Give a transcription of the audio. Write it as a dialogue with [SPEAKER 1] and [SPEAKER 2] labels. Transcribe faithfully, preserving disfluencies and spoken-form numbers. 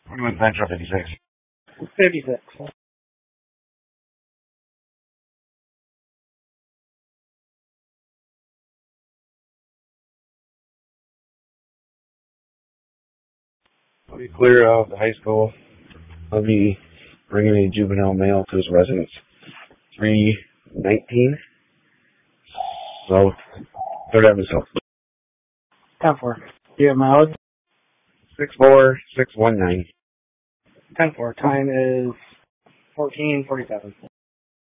[SPEAKER 1] What do you want Central fifty-six?
[SPEAKER 2] fifty-six.
[SPEAKER 1] I'll be clear of the high school. I'll be bringing a juvenile male to his residence. three nineteen. So, third Avenue South.
[SPEAKER 2] ten four. Do you have mileage?
[SPEAKER 1] six four six one nine.
[SPEAKER 2] ten four. Time is fourteen forty-seven.